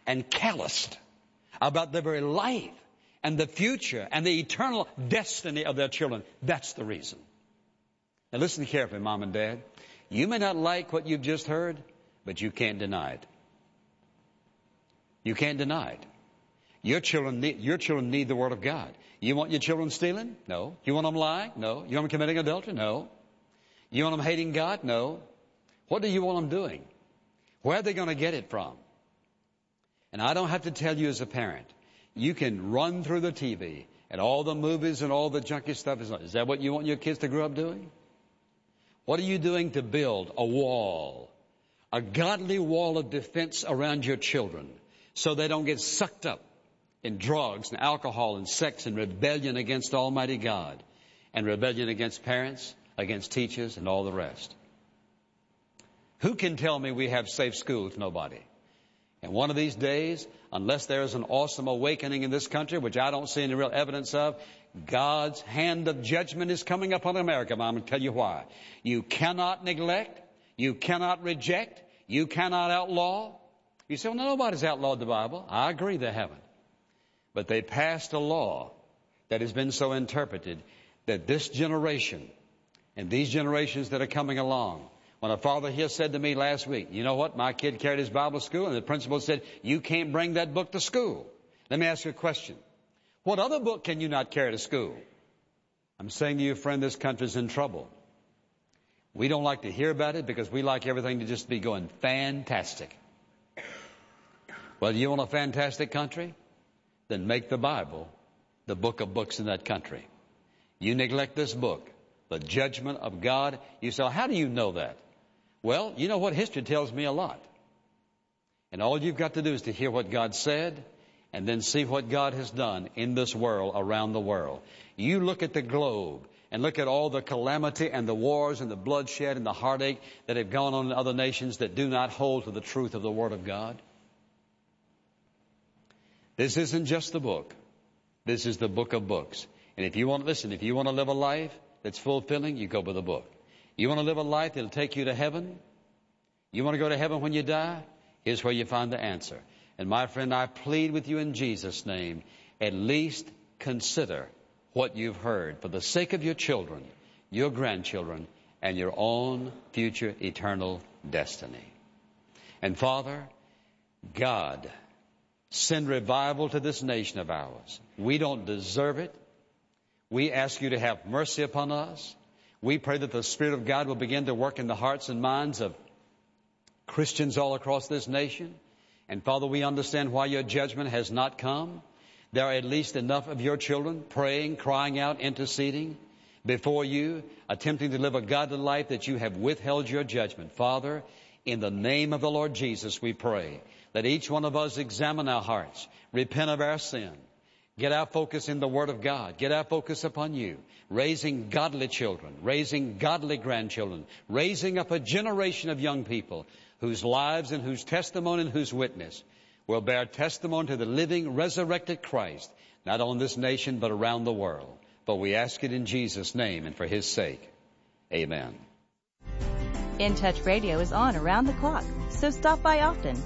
and calloused about the very life and the future and the eternal destiny of their children. That's the reason. Now listen carefully, Mom and Dad. You may not like what you've just heard, but you can't deny it. You can't deny it. Your children need the Word of God. You want your children stealing? No. You want them lying? No. You want them committing adultery? No. You want them hating God? No. What do you want them doing? Where are they going to get it from? And I don't have to tell you as a parent. You can run through the TV and all the movies and all the junky stuff. Is that what you want your kids to grow up doing? What are you doing to build a wall, a godly wall of defense around your children so they don't get sucked up in drugs and alcohol and sex and rebellion against Almighty God and rebellion against parents, against teachers, and all the rest? Who can tell me we have safe schools? Nobody. And one of these days, unless there is an awesome awakening in this country, which I don't see any real evidence of, God's hand of judgment is coming upon America. I'm going to tell you why. You cannot neglect. You cannot reject. You cannot outlaw. You say, well, nobody's outlawed the Bible. I agree they haven't. But they passed a law that has been so interpreted that this generation and these generations that are coming along, when a father here said to me last week, you know what, my kid carried his Bible to school, and the principal said, you can't bring that book to school. Let me ask you a question. What other book can you not carry to school? I'm saying to you, friend, this country's in trouble. We don't like to hear about it because we like everything to just be going fantastic. Well, you want a fantastic country? Then make the Bible the book of books in that country. You neglect this book, the judgment of God. You say, how do you know that? Well, you know what? History tells me a lot. And all you've got to do is to hear what God said and then see what God has done in this world, around the world. You look at the globe and look at all the calamity and the wars and the bloodshed and the heartache that have gone on in other nations that do not hold to the truth of the Word of God. This isn't just the book. This is the book of books. And if you want to live a life that's fulfilling, you go with the book. You want to live a life that'll take you to heaven? You want to go to heaven when you die? Here's where you find the answer. And my friend, I plead with you in Jesus' name, at least consider what you've heard for the sake of your children, your grandchildren, and your own future eternal destiny. And Father, God, send revival to this nation of ours. We don't deserve it. We ask you to have mercy upon us. We pray that the Spirit of God will begin to work in the hearts and minds of Christians all across this nation. And Father, we understand why your judgment has not come. There are at least enough of your children praying, crying out, interceding before you, attempting to live a godly life that you have withheld your judgment. Father, in the name of the Lord Jesus, we pray that each one of us examine our hearts, repent of our sin, get our focus in the Word of God, get our focus upon you, raising godly children, raising godly grandchildren, raising up a generation of young people whose lives and whose testimony and whose witness will bear testimony to the living, resurrected Christ, not only in this nation but around the world. But we ask it in Jesus' name and for His sake. Amen. In Touch Radio is on around the clock, so stop by often.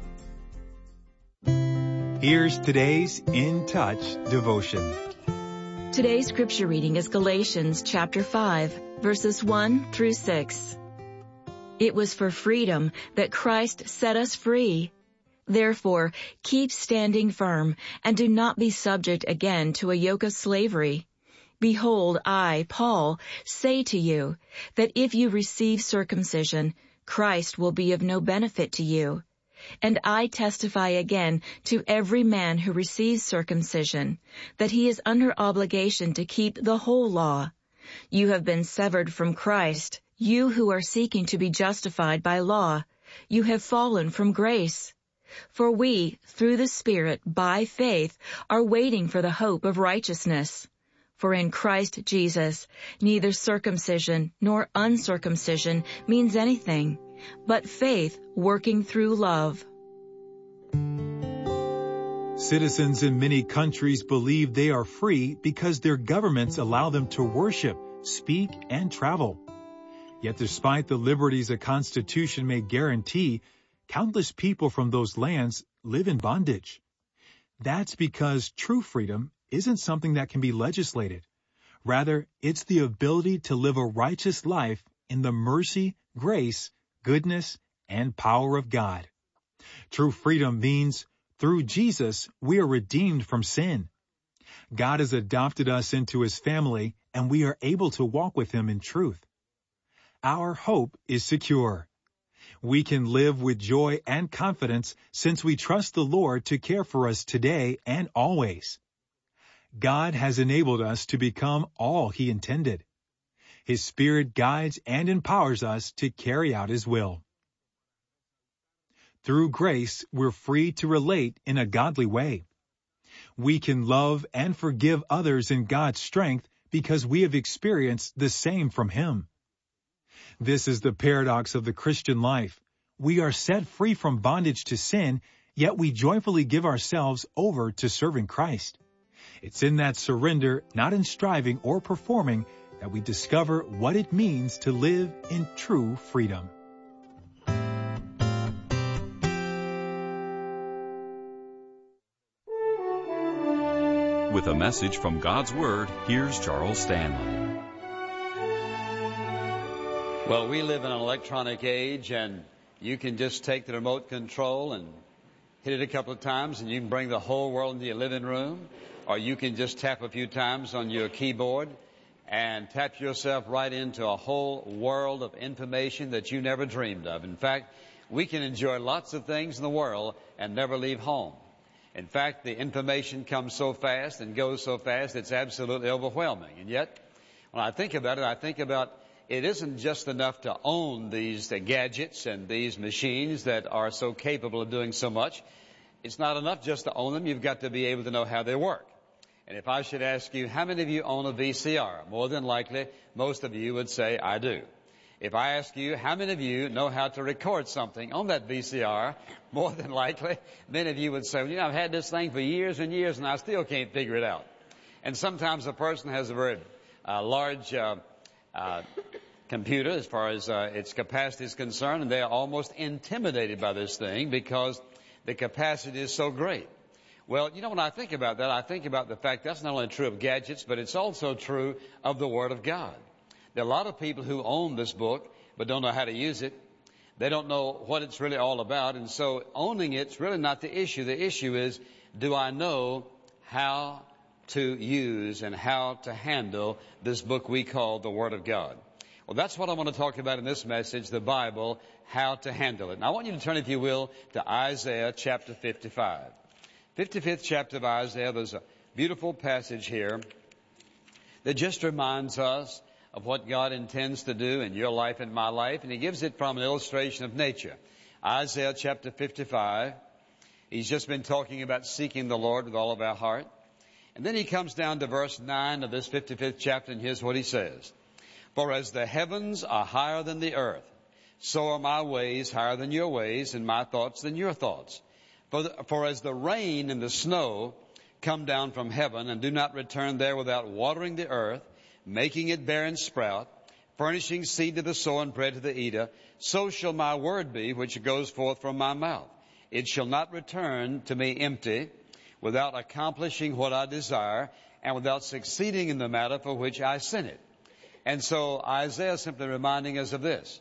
Here's today's In Touch devotion. Today's scripture reading is Galatians chapter 5, verses 1 through 6. It was for freedom that Christ set us free. Therefore, keep standing firm and do not be subject again to a yoke of slavery. Behold, I, Paul, say to you that if you receive circumcision, Christ will be of no benefit to you. And I testify again to every man who receives circumcision that he is under obligation to keep the whole law. You have been severed from Christ, you who are seeking to be justified by law. You have fallen from grace. For we, through the Spirit, by faith, are waiting for the hope of righteousness. For in Christ Jesus, neither circumcision nor uncircumcision means anything, but faith working through love. Citizens in many countries believe they are free because their governments allow them to worship, speak, and travel. Yet despite the liberties a constitution may guarantee, countless people from those lands live in bondage. That's because true freedom isn't something that can be legislated. Rather, it's the ability to live a righteous life in the mercy, grace, goodness, and power of God. True freedom means, through Jesus, we are redeemed from sin. God has adopted us into His family, and we are able to walk with Him in truth. Our hope is secure. We can live with joy and confidence since we trust the Lord to care for us today and always. God has enabled us to become all He intended. His Spirit guides and empowers us to carry out His will. Through grace, we're free to relate in a godly way. We can love and forgive others in God's strength because we have experienced the same from Him. This is the paradox of the Christian life. We are set free from bondage to sin, yet we joyfully give ourselves over to serving Christ. It's in that surrender, not in striving or performing, that we discover what it means to live in true freedom. With a message from God's Word, here's Charles Stanley. Well, we live in an electronic age, and you can just take the remote control and hit it a couple of times, and you can bring the whole world into your living room. Or you can just tap a few times on your keyboard and tap yourself right into a whole world of information that you never dreamed of. In fact, we can enjoy lots of things in the world and never leave home. In fact, the information comes so fast and goes so fast, it's absolutely overwhelming. And yet, when I think about it, I think about it isn't just enough to own these gadgets and these machines that are so capable of doing so much. It's not enough just to own them. You've got to be able to know how they work. And if I should ask you, how many of you own a VCR? More than likely, most of you would say, I do. If I ask you, how many of you know how to record something on that VCR? More than likely, many of you would say, well, I've had this thing for years and years and I still can't figure it out. And sometimes a person has a very large computer as far as its capacity is concerned, and they are almost intimidated by this thing because the capacity is so great. Well, when I think about that, I think about the fact that's not only true of gadgets, but it's also true of the Word of God. There are a lot of people who own this book, but don't know how to use it. They don't know what it's really all about, and so owning it's really not the issue. The issue is, do I know how to use and how to handle this book we call the Word of God? Well, that's what I want to talk about in this message, the Bible, how to handle it. Now, I want you to turn, if you will, to Isaiah chapter 55. 55th chapter of Isaiah, there's a beautiful passage here that just reminds us of what God intends to do in your life and my life, and He gives it from an illustration of nature. Isaiah chapter 55, He's just been talking about seeking the Lord with all of our heart. And then He comes down to verse 9 of this 55th chapter, and here's what He says. For as the heavens are higher than the earth, so are my ways higher than your ways, and my thoughts than your thoughts. For as the rain and the snow come down from heaven and do not return there without watering the earth, making it bear and sprout, furnishing seed to the sower and bread to the eater, so shall my word be which goes forth from my mouth. It shall not return to me empty, without accomplishing what I desire, and without succeeding in the matter for which I sent it. And so Isaiah is simply reminding us of this,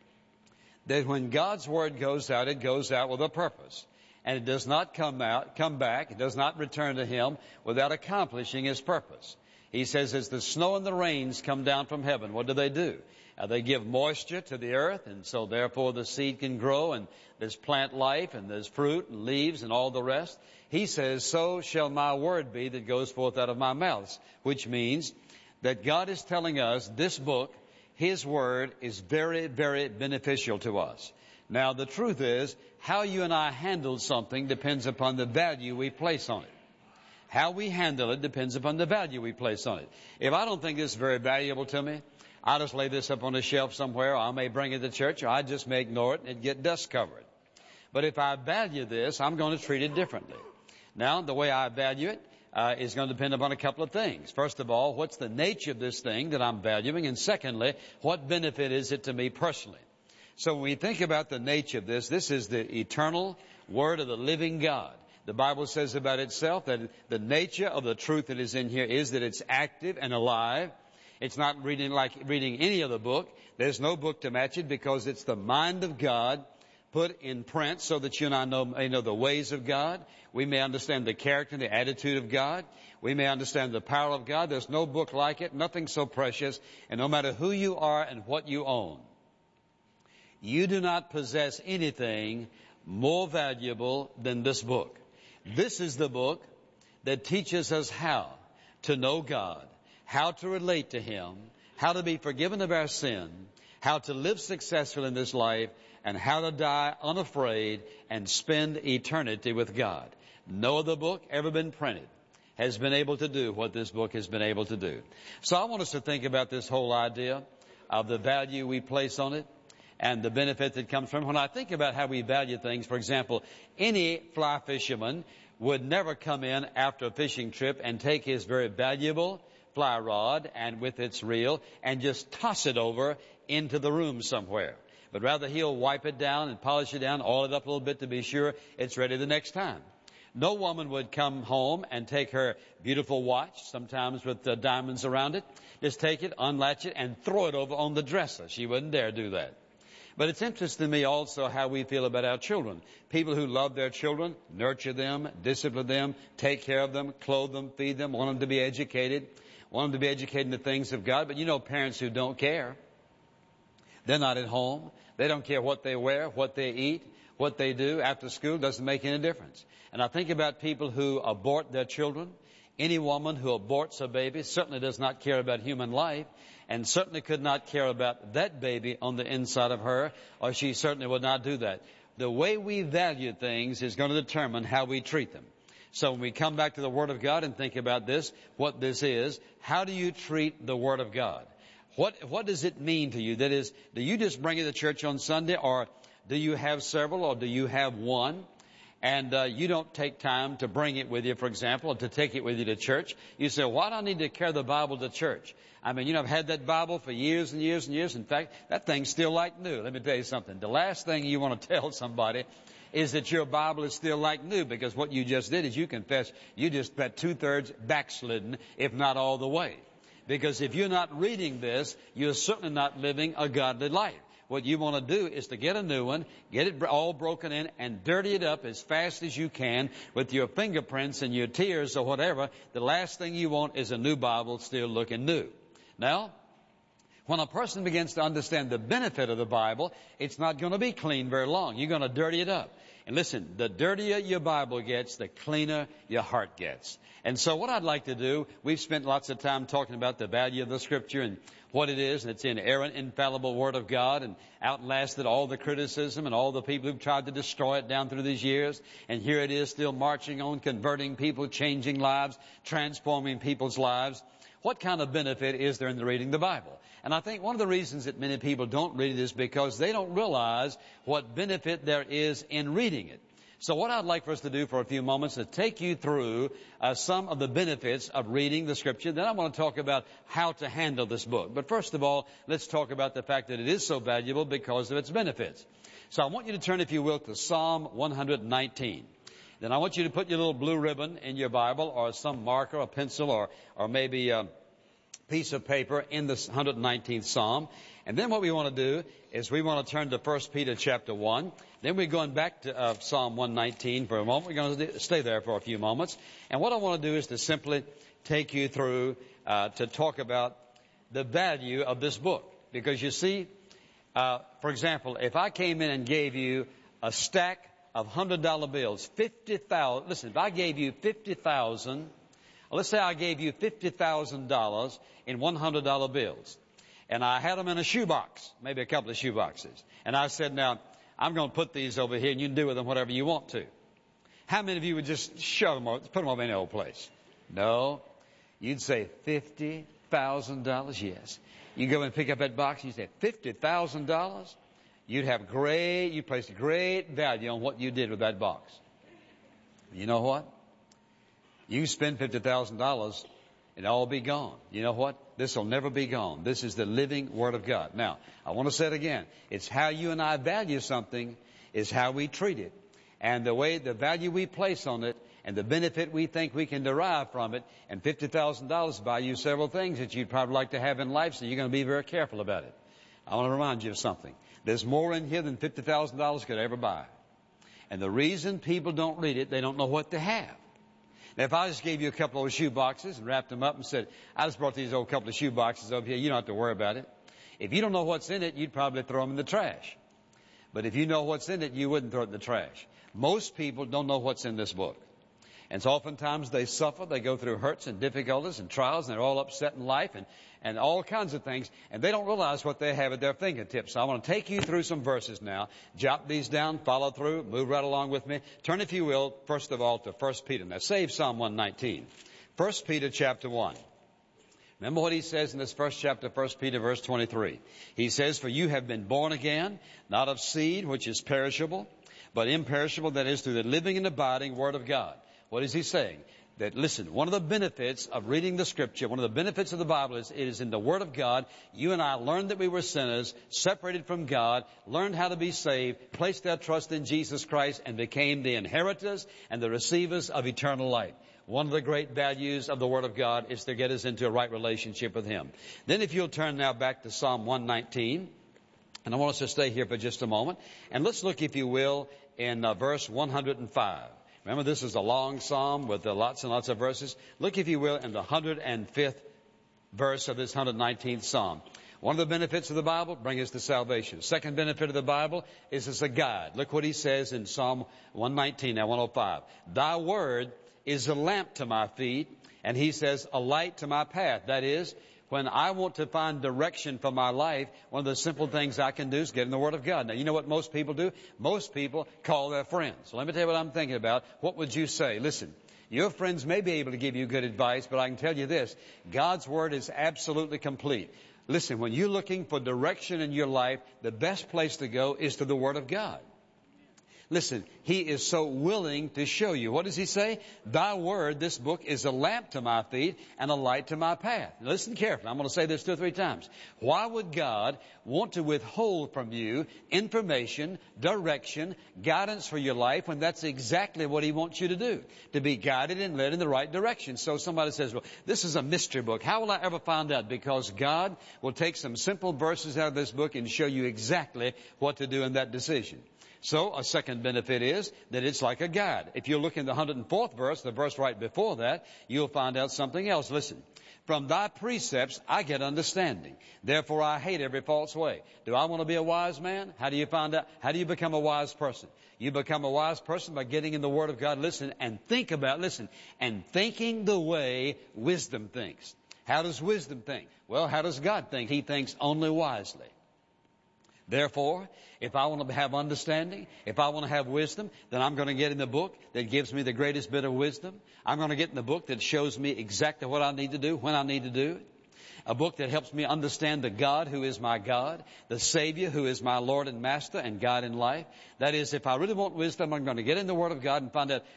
that when God's word goes out, it goes out with a purpose. And it does not come back, it does not return to Him without accomplishing His purpose. He says, as the snow and the rains come down from heaven, what do? They give moisture to the earth, and so therefore the seed can grow, and there's plant life, and there's fruit and leaves and all the rest. He says, so shall my word be that goes forth out of my mouth, which means that God is telling us this book, His word, is very, very beneficial to us. Now, the truth is, how you and I handle something depends upon the value we place on it. How we handle it depends upon the value we place on it. If I don't think this is very valuable to me, I'll just lay this up on a shelf somewhere, or I may bring it to church, or I just may ignore it and it get dust covered. But if I value this, I'm going to treat it differently. Now, the way I value it is going to depend upon a couple of things. First of all, what's the nature of this thing that I'm valuing? And secondly, what benefit is it to me personally? So when we think about the nature of this is the eternal Word of the living God. The Bible says about itself that the nature of the truth that is in here is that it's active and alive. It's not reading like reading any other book. There's no book to match it because it's the mind of God put in print so that you and I may know the ways of God. We may understand the character and the attitude of God. We may understand the power of God. There's no book like it, nothing so precious. And no matter who you are and what you own, you do not possess anything more valuable than this book. This is the book that teaches us how to know God, how to relate to Him, how to be forgiven of our sin, how to live successful in this life, and how to die unafraid and spend eternity with God. No other book ever been printed has been able to do what this book has been able to do. So I want us to think about this whole idea of the value we place on it and the benefit that comes from it. When I think about how we value things, for example, any fly fisherman would never come in after a fishing trip and take his very valuable fly rod and with its reel and just toss it over into the room somewhere. But rather he'll wipe it down and polish it down, oil it up a little bit to be sure it's ready the next time. No woman would come home and take her beautiful watch, sometimes with diamonds around it, just take it, unlatch it, and throw it over on the dresser. She wouldn't dare do that. But it's interesting to me also how we feel about our children. People who love their children, nurture them, discipline them, take care of them, clothe them, feed them, want them to be educated, want them to be educated in the things of God. But you know parents who don't care. They're not at home. They don't care what they wear, what they eat, what they do after school. Doesn't make any difference. And I think about people who abort their children. Any woman who aborts a baby certainly does not care about human life and certainly could not care about that baby on the inside of her, or she certainly would not do that. The way we value things is going to determine how we treat them. So when we come back to the Word of God and think about this, what this is, how do you treat the Word of God? What does it mean to you? That is, do you just bring it to church on Sunday, or do you have several, or do you have one? And you don't take time to bring it with you, for example, or to take it with you to church. You say, why do I need to carry the Bible to church? I mean, I've had that Bible for years and years and years. In fact, that thing's still like new. Let me tell you something. The last thing you want to tell somebody is that your Bible is still like new, because what you just did is you confess you just about 2/3 backslidden, if not all the way. Because if you're not reading this, you're certainly not living a godly life. What you want to do is to get a new one, get it all broken in, and dirty it up as fast as you can with your fingerprints and your tears or whatever. The last thing you want is a new Bible still looking new. Now, when a person begins to understand the benefit of the Bible, it's not going to be clean very long. You're going to dirty it up. And listen, the dirtier your Bible gets, the cleaner your heart gets. And so what I'd like to do, we've spent lots of time talking about the value of the Scripture and what it is, and it's the inerrant, infallible Word of God, and outlasted all the criticism and all the people who've tried to destroy it down through these years. And here it is still marching on, converting people, changing lives, transforming people's lives. What kind of benefit is there in the reading the Bible? And I think one of the reasons that many people don't read it is because they don't realize what benefit there is in reading it. So what I'd like for us to do for a few moments is take you through some of the benefits of reading the Scripture. Then I want to talk about how to handle this book. But first of all, let's talk about the fact that it is so valuable because of its benefits. So I want you to turn, if you will, to Psalm 119. Then I want you to put your little blue ribbon in your Bible, or some marker, a pencil, or maybe a piece of paper in the 119th Psalm. And then what we want to do is we want to turn to 1 Peter chapter 1. Then we're going back to Psalm 119 for a moment. We're going to stay there for a few moments. And what I want to do is to simply take you through to talk about the value of this book. Because you see, for example, if I came in and gave you a stack of $100 bills, 50,000. Listen, if I gave you 50,000, let's say I gave you $50,000 in $100 bills, and I had them in a shoebox, maybe a couple of shoeboxes, and I said, now, I'm going to put these over here, and you can do with them whatever you want to. How many of you would just shove them, or put them over any old place? No. You'd say $50,000, yes. You go and pick up that box, and you say, $50,000? You place great value on what you did with that box. You know what? You spend $50,000, it'll all be gone. You know what? This will never be gone. This is the living Word of God. Now, I want to say it again. It's how you and I value something is how we treat it. and the value we place on it, and the benefit we think we can derive from it, and $50,000 buy you several things that you'd probably like to have in life, so you're going to be very careful about it. I want to remind you of something. There's more in here than $50,000 could ever buy. And the reason people don't read it, they don't know what they have. Now, if I just gave you a couple of shoe boxes and wrapped them up and said, I just brought these old couple of shoe boxes over here, you don't have to worry about it. If you don't know what's in it, you'd probably throw them in the trash. But if you know what's in it, you wouldn't throw it in the trash. Most people don't know what's in this book. And so oftentimes they suffer, they go through hurts and difficulties and trials, and they're all upset in life and all kinds of things, and they don't realize what they have at their fingertips. So I want to take you through some verses now. Jot these down, follow through, move right along with me. Turn, if you will, first of all, to 1 Peter. Now save Psalm 119. 1 Peter chapter 1. Remember what he says in this first chapter, 1 Peter verse 23. He says, for you have been born again, not of seed which is perishable, but imperishable, that is, through the living and abiding Word of God. What is he saying? That, listen, one of the benefits of reading the Scripture, one of the benefits of the Bible is it is in the Word of God. You and I learned that we were sinners, separated from God, learned how to be saved, placed our trust in Jesus Christ, and became the inheritors and the receivers of eternal life. One of the great values of the Word of God is to get us into a right relationship with Him. Then if you'll turn now back to Psalm 119, and I want us to stay here for just a moment, and let's look, if you will, in verse 105. Remember, this is a long psalm with lots and lots of verses. Look, if you will, in the 105th verse of this 119th psalm. One of the benefits of the Bible, bring us to salvation. Second benefit of the Bible is it's a guide. Look what he says in Psalm 119, now 105. Thy word is a lamp to my feet, and he says, a light to my path. That is, when I want to find direction for my life, one of the simple things I can do is get in the Word of God. Now, you know what most people do? Most people call their friends. So let me tell you what I'm thinking about. What would you say? Listen, your friends may be able to give you good advice, but I can tell you this. God's Word is absolutely complete. Listen, when you're looking for direction in your life, the best place to go is to the Word of God. Listen, He is so willing to show you. What does He say? Thy word, this book, is a lamp to my feet and a light to my path. Now listen carefully. I'm going to say this 2 or 3 times. Why would God want to withhold from you information, direction, guidance for your life when that's exactly what He wants you to do? To be guided and led in the right direction. So somebody says, well, this is a mystery book. How will I ever find out? Because God will take some simple verses out of this book and show you exactly what to do in that decision. So a second benefit is that it's like a guide. If you look in the 104th verse, the verse right before that, you'll find out something else. Listen, from thy precepts I get understanding. Therefore I hate every false way. Do I want to be a wise man? How do you find out? How do you become a wise person? You become a wise person by getting in the Word of God. Listen, and and thinking the way wisdom thinks. How does wisdom think? Well, how does God think? He thinks only wisely. Therefore, if I want to have understanding, if I want to have wisdom, then I'm going to get in the book that gives me the greatest bit of wisdom. I'm going to get in the book that shows me exactly what I need to do, when I need to do it. A book that helps me understand the God who is my God, the Savior who is my Lord and Master and God in life. That is, if I really want wisdom, I'm going to get in the Word of God and find out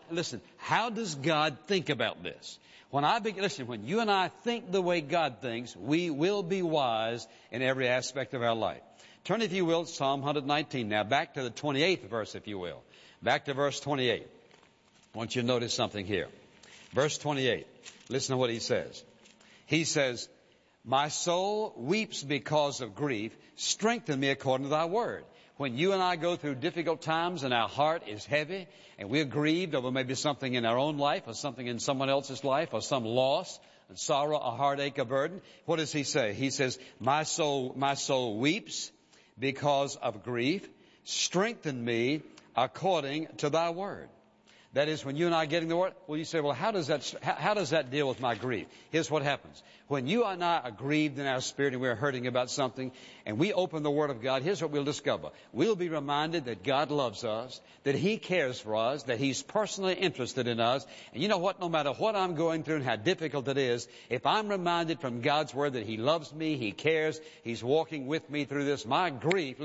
how does God think about this? When you and I think the way God thinks, we will be wise in every aspect of our life. Turn, if you will, Psalm 119. Now back to the 28th verse, if you will. Back to verse 28. I want you to notice something here. Verse 28. Listen to what he says. He says, my soul weeps because of grief. Strengthen me according to thy word. When you and I go through difficult times and our heart is heavy and we're grieved over maybe something in our own life or something in someone else's life or some loss, a sorrow, a heartache, a burden, what does he say? He says, my soul weeps because of grief. Strengthen me according to thy word. That is, when you and I are getting the Word, well, you say, well, how does that deal with my grief? Here's what happens. When you and I are grieved in our spirit and we're hurting about something, and we open the Word of God, here's what we'll discover. We'll be reminded that God loves us, that He cares for us, that He's personally interested in us. And you know what? No matter what I'm going through and how difficult it is, if I'm reminded from God's Word that He loves me, He cares, He's walking with me through this, my grief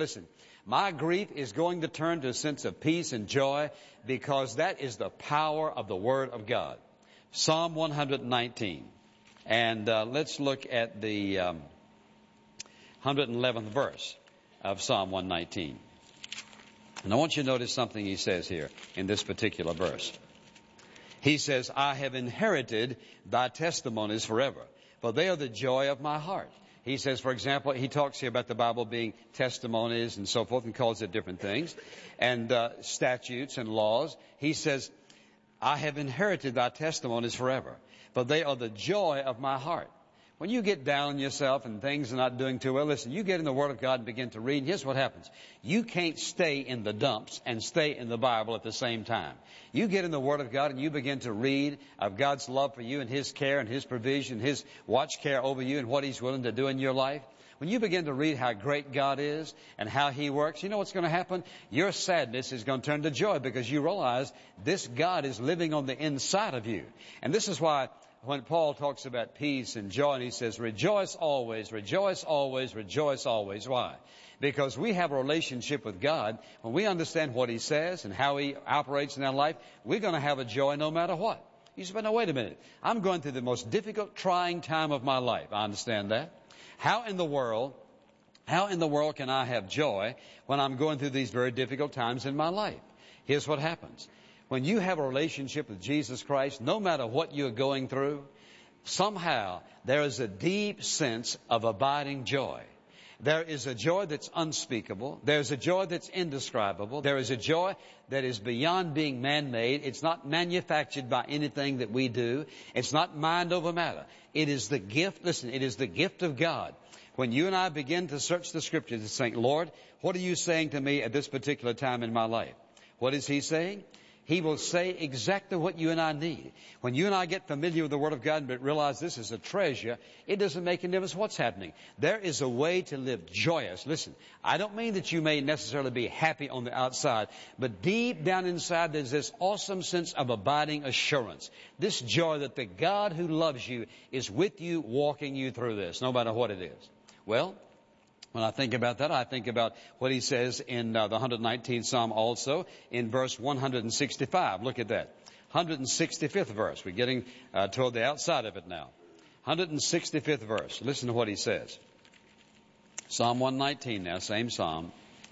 is going to turn to a sense of peace and joy, because that is the power of the Word of God. Psalm 119. And let's look at the 111th verse of Psalm 119. And I want you to notice something he says here in this particular verse. He says, I have inherited thy testimonies forever, for they are the joy of my heart. He says, for example, he talks here about the Bible being testimonies and so forth and calls it different things, and statutes and laws. He says, I have inherited thy testimonies forever, for they are the joy of my heart. When you get down on yourself and things are not doing too well, listen, you get in the Word of God and begin to read. Here's what happens. You can't stay in the dumps and stay in the Bible at the same time. You get in the Word of God and you begin to read of God's love for you and His care and His provision, His watch care over you and what He's willing to do in your life. When you begin to read how great God is and how He works, you know what's going to happen? Your sadness is going to turn to joy because you realize this God is living on the inside of you. And this is why when Paul talks about peace and joy, and he says, rejoice always, rejoice always, rejoice always. Why? Because we have a relationship with God. When we understand what He says and how He operates in our life, we're going to have a joy no matter what. You say, now wait a minute. I'm going through the most difficult, trying time of my life. I understand that. How in the world can I have joy when I'm going through these very difficult times in my life? Here's what happens. When you have a relationship with Jesus Christ, no matter what you're going through, somehow there is a deep sense of abiding joy. There is a joy that's unspeakable. There's a joy that's indescribable. There is a joy that is beyond being man-made. It's not manufactured by anything that we do. It's not mind over matter. It is the gift, listen, it is the gift of God. When you and I begin to search the Scriptures and say, Lord, what are you saying to me at this particular time in my life? What is He saying? He will say exactly what you and I need. When you and I get familiar with the Word of God but realize this is a treasure, it doesn't make a difference what's happening. There is a way to live joyous. Listen, I don't mean that you may necessarily be happy on the outside, but deep down inside there's this awesome sense of abiding assurance. This joy that the God who loves you is with you, walking you through this, no matter what it is. Well, when I think about that, I think about what he says in the 119th Psalm also in verse 165. Look at that. 165th verse. We're getting toward the outside of it now. 165th verse. Listen to what he says. Psalm 119 now, same psalm.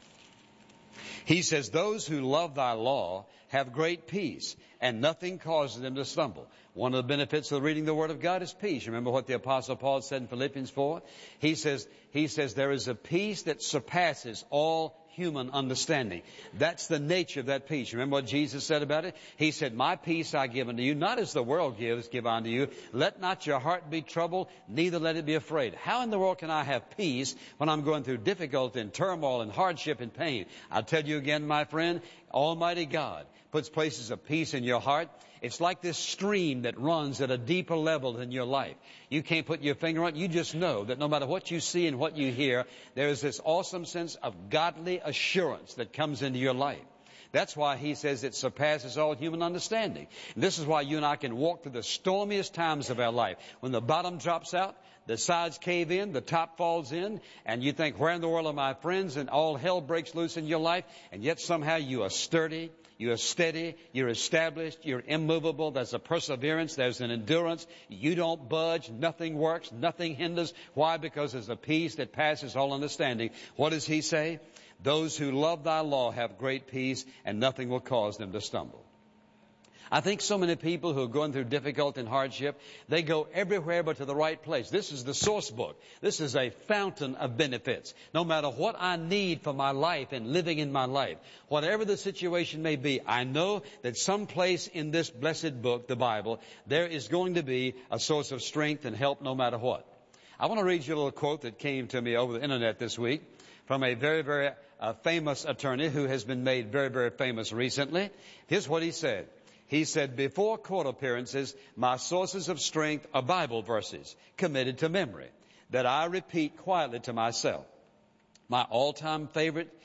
He says, those who love thy law have great peace, and nothing causes them to stumble. One of the benefits of reading the Word of God is peace. Remember what the Apostle Paul said in Philippians 4? He says there is a peace that surpasses all human understanding. That's the nature of that peace. Remember what Jesus said about it? He said, my peace I give unto you, not as the world gives, give unto you. Let not your heart be troubled, neither let it be afraid. How in the world can I have peace when I'm going through difficulty and turmoil and hardship and pain? I'll tell you again, my friend, Almighty God puts places of peace in your heart. It's like this stream that runs at a deeper level than your life. You can't put your finger on it. You just know that no matter what you see and what you hear, there is this awesome sense of godly assurance that comes into your life. That's why he says it surpasses all human understanding. And this is why you and I can walk through the stormiest times of our life. When the bottom drops out, the sides cave in, the top falls in, and you think, where in the world are my friends? And all hell breaks loose in your life, and yet somehow you are sturdy. You are steady, you're established, you're immovable, there's a perseverance, there's an endurance, you don't budge, nothing works, nothing hinders. Why? Because there's a peace that passes all understanding. What does he say? Those who love thy law have great peace, and nothing will cause them to stumble. I think so many people who are going through difficulty and hardship, they go everywhere but to the right place. This is the source book. This is a fountain of benefits. No matter what I need for my life and living in my life, whatever the situation may be, I know that someplace in this blessed book, the Bible, there is going to be a source of strength and help no matter what. I want to read you a little quote that came to me over the internet this week from a very, very famous attorney who has been made very, very famous recently. Here's what he said. He said, before court appearances, my sources of strength are Bible verses committed to memory that I repeat quietly to myself. My all-time favorite,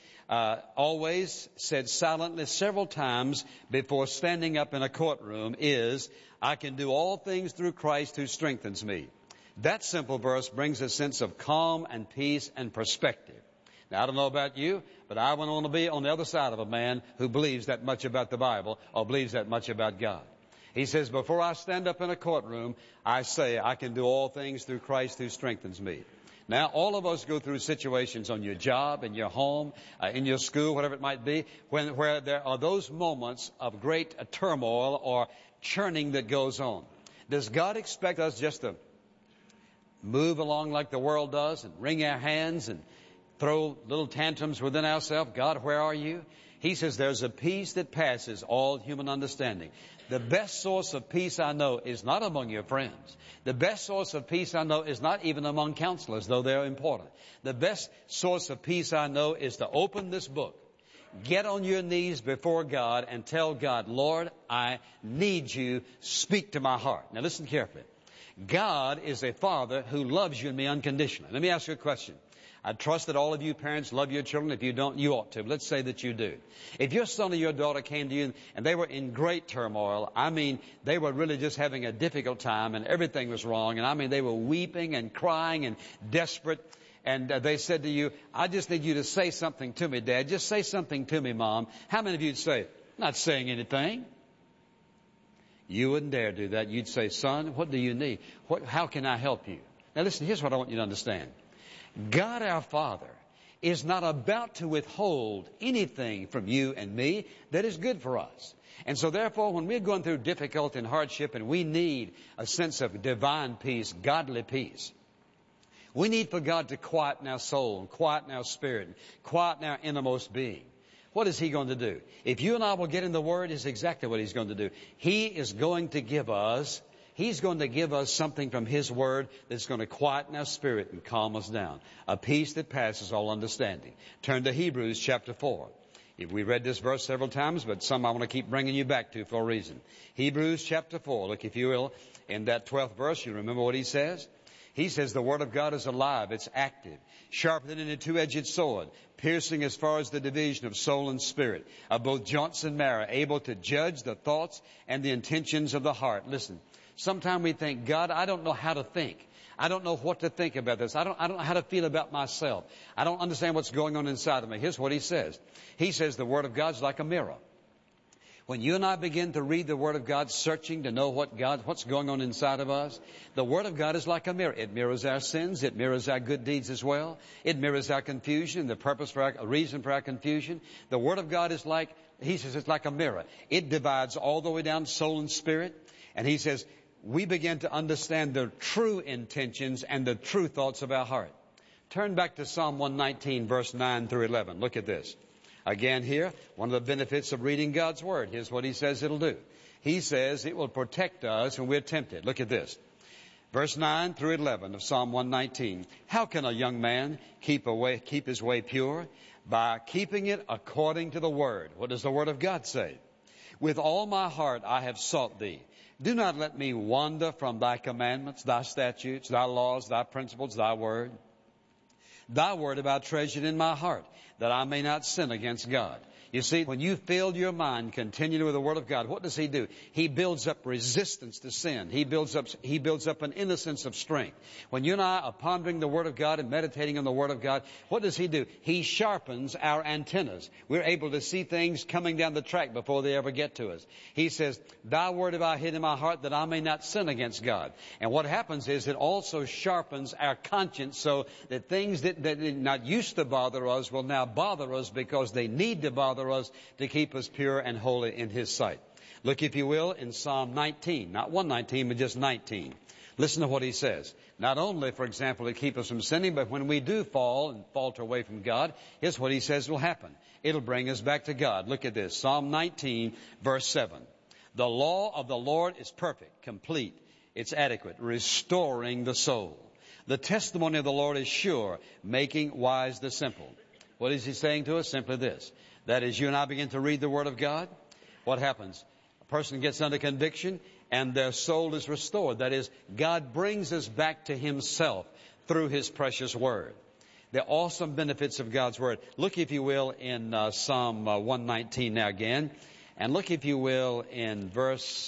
always said silently several times before standing up in a courtroom is, I can do all things through Christ who strengthens me. That simple verse brings a sense of calm and peace and perspective. Now, I don't know about you, but I wouldn't want to be on the other side of a man who believes that much about the Bible or believes that much about God. He says, before I stand up in a courtroom, I say I can do all things through Christ who strengthens me. Now, all of us go through situations on your job, in your home, in your school, whatever it might be, where there are those moments of great turmoil or churning that goes on. Does God expect us just to move along like the world does and wring our hands and throw little tantrums within ourselves? God, where are you? He says there's a peace that passes all human understanding. The best source of peace I know is not among your friends. The best source of peace I know is not even among counselors, though they're important. The best source of peace I know is to open this book, get on your knees before God and tell God, Lord, I need you. Speak to my heart. Now listen carefully. God is a Father who loves you and me unconditionally. Let me ask you a question. I trust that all of you parents love your children. If you don't, you ought to. But let's say that you do. If your son or your daughter came to you and they were in great turmoil, I mean, they were really just having a difficult time and everything was wrong. And I mean, they were weeping and crying and desperate. And they said to you, I just need you to say something to me, Dad. Just say something to me, Mom. How many of you would say, not saying anything? You wouldn't dare do that. You'd say, son, what do you need? How can I help you? Now listen, here's what I want you to understand. God our Father is not about to withhold anything from you and me that is good for us. And so therefore, when we're going through difficulty and hardship and we need a sense of divine peace, godly peace, we need for God to quieten our soul and quieten our spirit and quieten our innermost being. What is He going to do? If you and I will get in the Word, it's exactly what He's going to do. He is going to give us He's going to give us something from His Word that's going to quieten our spirit and calm us down. A peace that passes all understanding. Turn to Hebrews chapter 4. We read this verse several times, but some I want to keep bringing you back to for a reason. Hebrews chapter 4. Look, if you will, in that 12th verse, you remember what he says? He says the Word of God is alive, it's active, sharper than any two-edged sword, piercing as far as the division of soul and spirit, of both joints and marrow, able to judge the thoughts and the intentions of the heart. Listen. Sometimes we think, God, I don't know how to think. I don't know what to think about this. I don't know how to feel about myself. I don't understand what's going on inside of me. Here's what he says. He says the Word of God's like a mirror. When you and I begin to read the Word of God, searching to know what's going on inside of us, the Word of God is like a mirror. It mirrors our sins. It mirrors our good deeds as well. It mirrors our confusion, the purpose for our reason for our confusion. The Word of God is like, he says, it's like a mirror. It divides all the way down soul and spirit. And he says, we begin to understand the true intentions and the true thoughts of our heart. Turn back to Psalm 119, verse 9 through 11. Look at this. Again here, one of the benefits of reading God's Word. Here's what He says it'll do. He says it will protect us when we're tempted. Look at this. Verse 9 through 11 of Psalm 119. How can a young man keep his way pure? By keeping it according to the Word. What does the Word of God say? With all my heart I have sought Thee. Do not let me wander from Thy commandments, Thy statutes, Thy laws, Thy principles, Thy word. Thy word have I treasured in my heart, that I may not sin against God. You see, when you fill your mind continually with the Word of God, what does He do? He builds up resistance to sin. He builds up an innocence of strength. When you and I are pondering the Word of God and meditating on the Word of God, what does He do? He sharpens our antennas. We're able to see things coming down the track before they ever get to us. He says, Thy word have I hid in my heart, that I may not sin against God. And what happens is it also sharpens our conscience so that things that did not used to bother us will now bother us because they need to bother us to keep us pure and holy in His sight. Look, if you will, in Psalm 19, not 119, but just 19. Listen to what he says. Not only, for example, to keep us from sinning, but when we do fall and falter away from God, here's what he says will happen. It'll bring us back to God. Look at this. Psalm 19, verse 7. The law of the Lord is perfect, complete. It's adequate, restoring the soul. The testimony of the Lord is sure, making wise the simple. What is he saying to us? Simply this. That is, you and I begin to read the Word of God. What happens? A person gets under conviction and their soul is restored. That is, God brings us back to Himself through His precious Word. The awesome benefits of God's Word. Look, if you will, in Psalm 119 now again. And look, if you will, in verse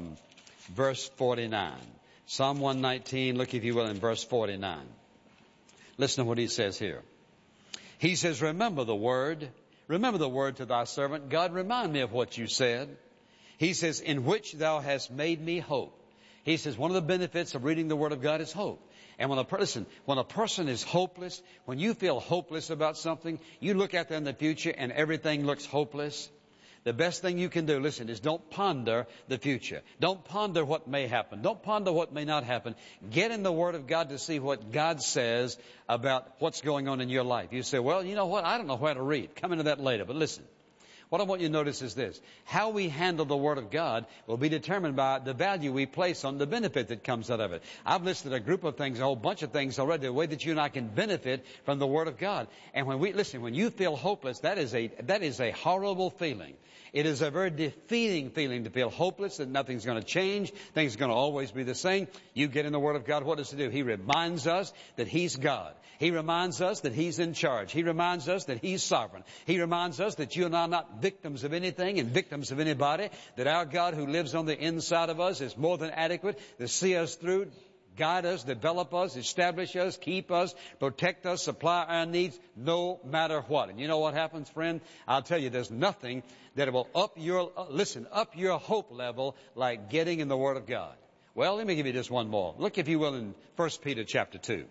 49. Psalm 119, look, if you will, in verse 49. Listen to what he says here. He says, remember the word to thy servant. God, remind me of what you said. He says, in which thou hast made me hope. He says one of the benefits of reading the Word of God is hope. And when a person is hopeless, when you feel hopeless about something, you look at them in the future and everything looks hopeless. The best thing you can do, listen, is don't ponder the future. Don't ponder what may happen. Don't ponder what may not happen. Get in the Word of God to see what God says about what's going on in your life. You say, well, you know what? I don't know where to read. Come into that later. But listen. What I want you to notice is this. How we handle the Word of God will be determined by the value we place on the benefit that comes out of it. I've listed a group of things, a whole bunch of things already, the way that you and I can benefit from the Word of God. And when you feel hopeless, that is a horrible feeling. It is a very defeating feeling to feel hopeless, that nothing's going to change, things are going to always be the same. You get in the Word of God, what does it do? He reminds us that He's God. He reminds us that He's in charge. He reminds us that He's sovereign. He reminds us that you and I are not victims of anything and victims of anybody, that our God who lives on the inside of us is more than adequate to see us through, guide us, develop us, establish us, keep us, protect us, supply our needs, no matter what. And you know what happens, friend? I'll tell you, there's nothing that will up your hope level like getting in the Word of God. Well, let me give you just one more. Look, if you will, in 1 Peter chapter 2.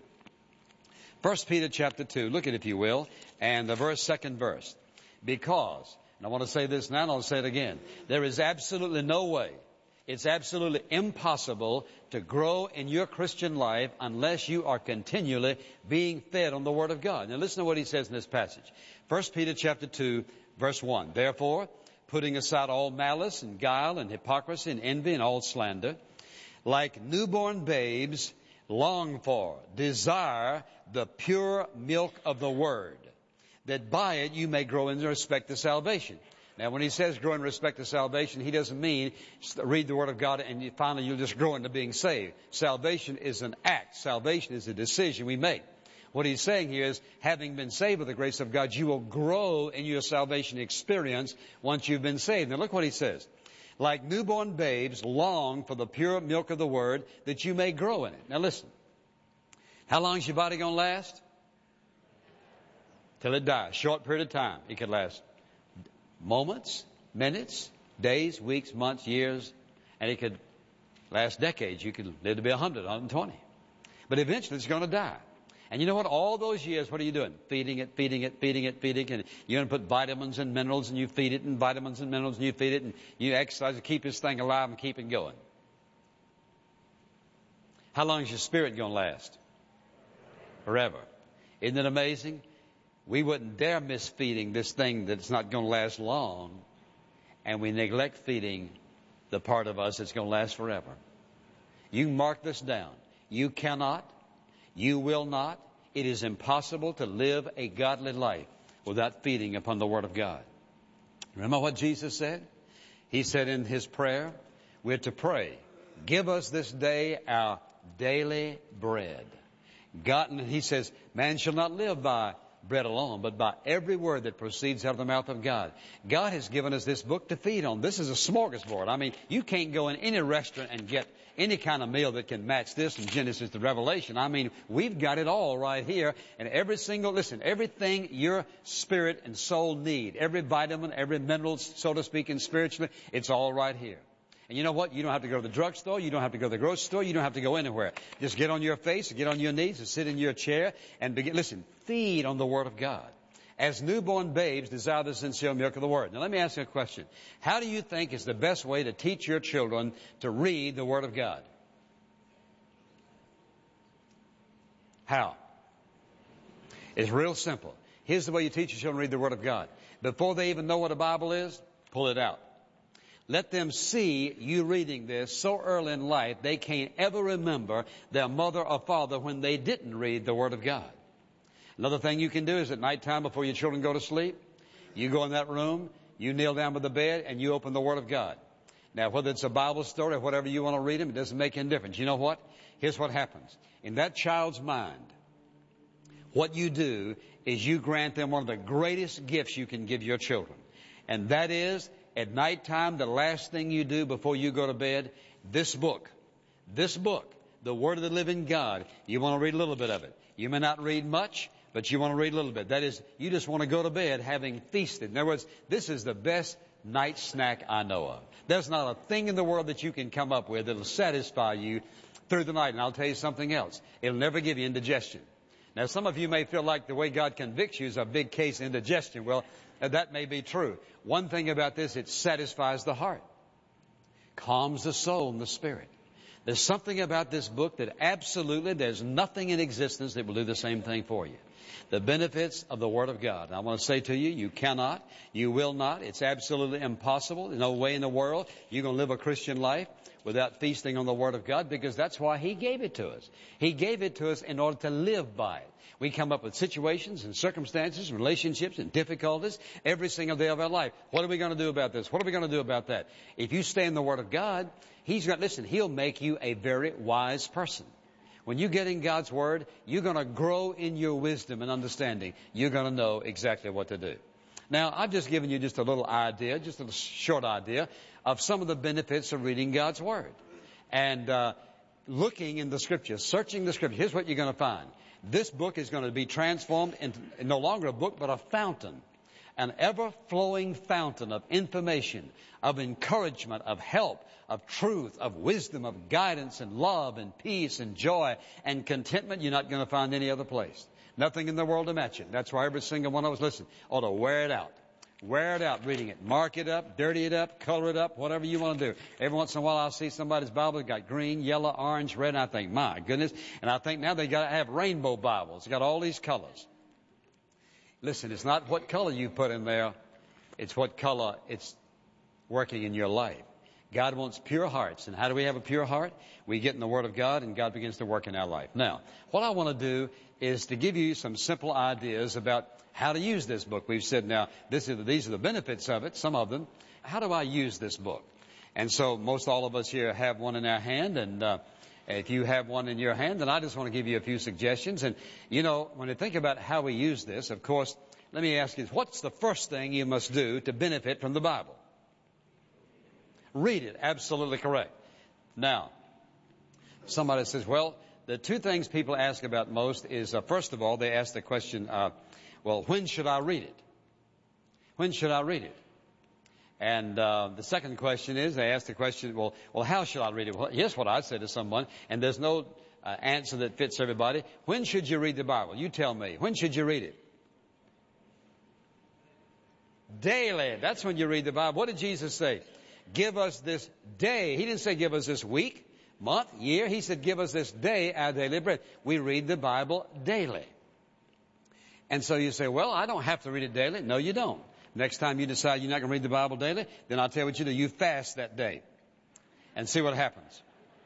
1 Peter chapter 2, look at it if you will, and the second verse. Because, and I want to say this now and I'll say it again, there is absolutely no way, it's absolutely impossible to grow in your Christian life unless you are continually being fed on the Word of God. Now listen to what he says in this passage. 1 Peter chapter 2, verse 1. Therefore, putting aside all malice and guile and hypocrisy and envy and all slander, like newborn babes, long for, desire the pure milk of the Word, that by it you may grow in respect to salvation. Now, when he says grow in respect to salvation, he doesn't mean read the Word of God and finally you'll just grow into being saved. Salvation is an act. Salvation is a decision we make. What he's saying here is, having been saved by the grace of God, you will grow in your salvation experience once you've been saved. Now, look what he says. Like newborn babes, long for the pure milk of the Word, that you may grow in it. Now, listen. How long is your body going to last? Till it dies. Short period of time. It could last moments, minutes, days, weeks, months, years, and it could last decades. You could live to be 100, 120. But eventually it's going to die. And you know what? All those years, what are you doing? Feeding it. And you're going to put vitamins and minerals, and you feed it, and vitamins and minerals, and you feed it, and you exercise to keep this thing alive and keep it going. How long is your spirit going to last? Forever. Isn't it amazing? We wouldn't dare miss feeding this thing that's not going to last long, and we neglect feeding the part of us that's going to last forever. You mark this down. You cannot, you will not, it is impossible to live a godly life without feeding upon the Word of God. Remember what Jesus said? He said in His prayer, we're to pray, give us this day our daily bread. God, and He says, man shall not live by bread alone, but by every word that proceeds out of the mouth of God. God has given us this book to feed on. This is a smorgasbord. I mean, you can't go in any restaurant and get any kind of meal that can match this from Genesis to Revelation. I mean, we've got it all right here. And everything your spirit and soul need, every vitamin, every mineral, so to speak, and spiritually, it's all right here. And you know what? You don't have to go to the drugstore. You don't have to go to the grocery store. You don't have to go anywhere. Just get on your face, get on your knees, and sit in your chair and begin. Listen, feed on the Word of God. As newborn babes, desire the sincere milk of the Word. Now, let me ask you a question. How do you think is the best way to teach your children to read the Word of God? How? It's real simple. Here's the way you teach your children to read the Word of God. Before they even know what a Bible is, pull it out. Let them see you reading this so early in life they can't ever remember their mother or father when they didn't read the Word of God. Another thing you can do is at nighttime before your children go to sleep, you go in that room, you kneel down by the bed, and you open the Word of God. Now, whether it's a Bible story or whatever you want to read them, it doesn't make any difference. You know what? Here's what happens. In that child's mind, what you do is you grant them one of the greatest gifts you can give your children. And that is, at nighttime, the last thing you do before you go to bed, this book, the Word of the living God, you want to read a little bit of it. You may not read much, but you want to read a little bit. That is, you just want to go to bed having feasted. In other words, this is the best night snack I know of. There's not a thing in the world that you can come up with that'll satisfy you through the night. And I'll tell you something else. It'll never give you indigestion. Now, some of you may feel like the way God convicts you is a big case of indigestion. Well, that may be true. One thing about this, it satisfies the heart, calms the soul and the spirit. There's something about this book that absolutely there's nothing in existence that will do the same thing for you. The benefits of the Word of God. And I want to say to you, you cannot, you will not. It's absolutely impossible. There's no way in the world you're going to live a Christian life without feasting on the Word of God, because that's why He gave it to us. He gave it to us in order to live by it. We come up with situations and circumstances, relationships and difficulties every single day of our life. What are we going to do about this? What are we going to do about that? If you stay in the Word of God, He'll make you a very wise person. When you get in God's Word, you're going to grow in your wisdom and understanding. You're going to know exactly what to do. Now, I've just given you just a little idea, just a little short idea of some of the benefits of reading God's Word. And looking in the Scriptures, searching the Scriptures, here's what you're going to find. This book is going to be transformed into no longer a book, but a fountain. An ever-flowing fountain of information, of encouragement, of help, of truth, of wisdom, of guidance and love and peace and joy and contentment you're not going to find any other place. Nothing in the world to match it. That's why every single one of us, listen, ought to wear it out. Wear it out reading it. Mark it up, dirty it up, color it up, whatever you want to do. Every once in a while I'll see somebody's Bible that's got green, yellow, orange, red, and I think, my goodness. And I think now they got to have rainbow Bibles. They got all these colors. Listen, it's not what color you put in there. It's what color it's working in your life. God wants pure hearts. And how do we have a pure heart? We get in the Word of God and God begins to work in our life. Now, what I want to do is to give you some simple ideas about how to use this book. We've said now, these are the benefits of it, some of them. How do I use this book? And so most all of us here have one in our hand. And if you have one in your hand, then I just want to give you a few suggestions. And, you know, when you think about how we use this, of course, let me ask you, what's the first thing you must do to benefit from the Bible? Read it. Absolutely correct. Now, somebody says, well, the two things people ask about most is, first of all, they ask the question, well, when should I read it? When should I read it? And the second question is, they ask the question, well, how should I read it? Well, here's what I say to someone, and there's no answer that fits everybody. When should you read the Bible? You tell me. When should you read it? Daily. That's when you read the Bible. What did Jesus say? Give us this day. He didn't say give us this week, month, year. He said give us this day our daily bread. We read the Bible daily. And so you say, well, I don't have to read it daily. No, you don't. Next time you decide you're not going to read the Bible daily, then I'll tell you what you do. You fast that day and see what happens.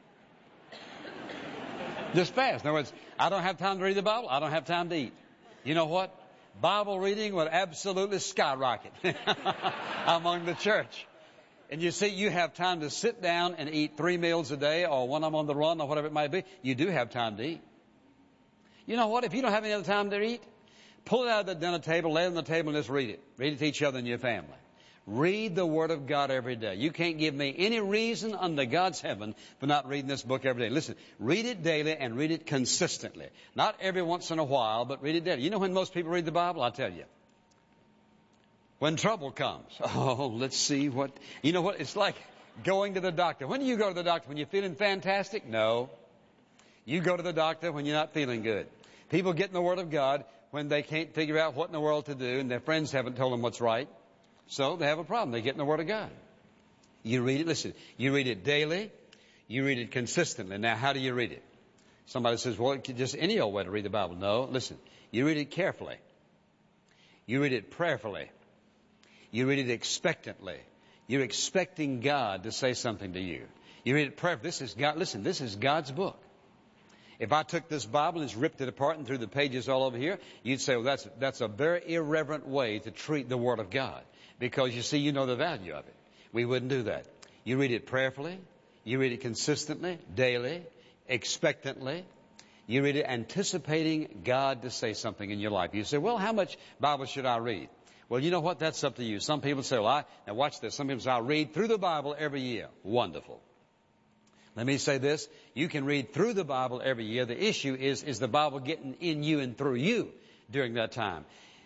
Just fast. In other words, I don't have time to read the Bible. I don't have time to eat. You know what? Bible reading would absolutely skyrocket among the church. And you see, you have time to sit down and eat 3 meals a day, or when I'm on the run or whatever it might be. You do have time to eat. You know what? If you don't have any other time to eat, pull it out of the dinner table, lay it on the table, and just read it. Read it to each other and your family. Read the Word of God every day. You can't give me any reason under God's heaven for not reading this book every day. Listen, read it daily and read it consistently. Not every once in a while, but read it daily. You know when most people read the Bible? I'll tell you. When trouble comes. Oh, let's see what... You know what? It's like going to the doctor. When do you go to the doctor? When you're feeling fantastic? No. You go to the doctor when you're not feeling good. People get in the Word of God when they can't figure out what in the world to do and their friends haven't told them what's right. So they have a problem. They get in the Word of God. You read it. Listen, you read it daily. You read it consistently. Now, how do you read it? Somebody says, well, just any old way to read the Bible. No, listen. You read it carefully. You read it prayerfully. You read it expectantly. You're expecting God to say something to you. You read it prayerfully. This is God. Listen, this is God's book. If I took this Bible and just ripped it apart and threw the pages all over here, you'd say, well, that's a very irreverent way to treat the Word of God. Because, you see, you know the value of it. We wouldn't do that. You read it prayerfully. You read it consistently, daily, expectantly. You read it anticipating God to say something in your life. You say, well, how much Bible should I read? Well, you know what? That's up to you. Some people say, well, now watch this. Some people say, I read through the Bible every year. Wonderful. Let me say this. You can read through the Bible every year. The issue is the Bible getting in you and through you during that time?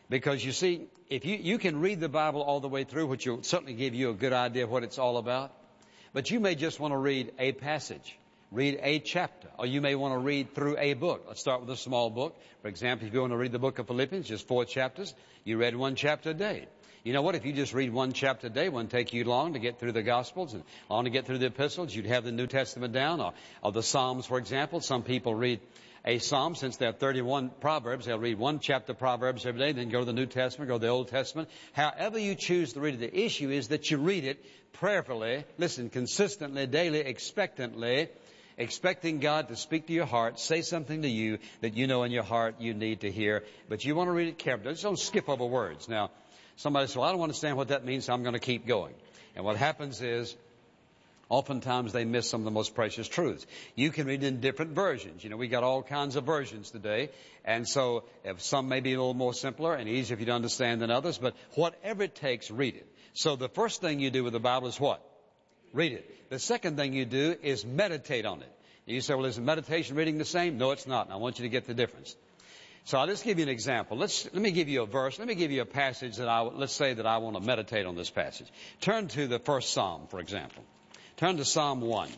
Because you see, if you can read the Bible all the way through, which will certainly give you a good idea of what it's all about, but you may just want to read a passage, read a chapter, or you may want to read through a book. Let's start with a small book. For example, if you want to read the book of Philippians, just 4 chapters, you read 1 chapter a day. You know what? If you just read 1 chapter a day, it wouldn't take you long to get through the Gospels and long to get through the epistles. You'd have the New Testament down, or the Psalms, for example. Some people read a psalm, since there are 31 Proverbs, they'll read 1 chapter of Proverbs every day, then go to the New Testament, go to the Old Testament. However you choose to read it, the issue is that you read it prayerfully, listen, consistently, daily, expectantly, expecting God to speak to your heart, say something to you that you know in your heart you need to hear, but you want to read it carefully. Just don't skip over words. Now, somebody says, well, I don't understand what that means, so I'm going to keep going. And what happens is, oftentimes they miss some of the most precious truths. You can read in different versions. You know, we got all kinds of versions today. And so if some may be a little more simpler and easier for you to understand than others. But whatever it takes, read it. So the first thing you do with the Bible is what? Read it. The second thing you do is meditate on it. You say, well, is meditation reading the same? No, it's not. And I want you to get the difference. So I'll just give you an example. Let me give you a verse. Let me give you a passage that let's say that I want to meditate on this passage. Turn to the first Psalm, for example. Turn to Psalm 1.